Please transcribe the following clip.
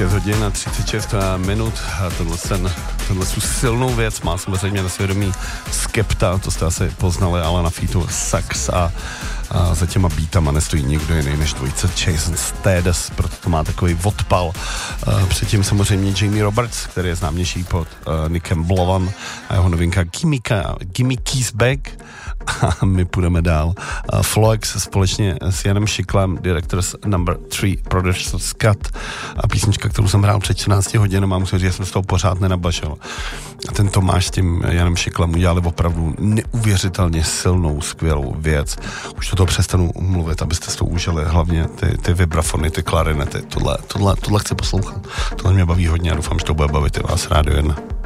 6 hodin a 36 minut a tohle silnou věc má samozřejmě na svědomí Skepta, to jste asi poznali, ale na featu Sax a za těma beatama nestojí nikdo jiný než dvojice Jason Statham, proto to má takový odpal. Předtím samozřejmě Jamie Roberts, který je známější pod Nickem Blovan a jeho novinka Gimme Keys Back. A my půjdeme dál. Floex společně s Janem Šiklem, Directors Number 3, Producers Cut a písnička, kterou jsem hrál před 14 hodinama, musím říct, že jsem z toho pořád nenabašel. A ten Tomáš s tím Janem Šiklem udělali opravdu neuvěřitelně silnou, skvělou věc. Už to přestanu mluvit, abyste s tou užili, hlavně ty vibrafony, ty klarinety, tohle chci poslouchat. Tohle mě baví hodně a doufám, že to bude bavit i vás, Rádio 1.